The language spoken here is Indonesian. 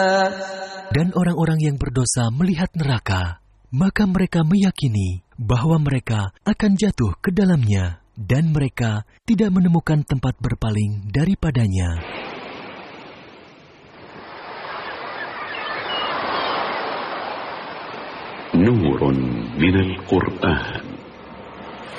Dan orang-orang yang berdosa melihat neraka, maka mereka meyakini bahwa mereka akan jatuh ke dalamnya, dan mereka tidak menemukan tempat berpaling daripadanya. نور من القرآن.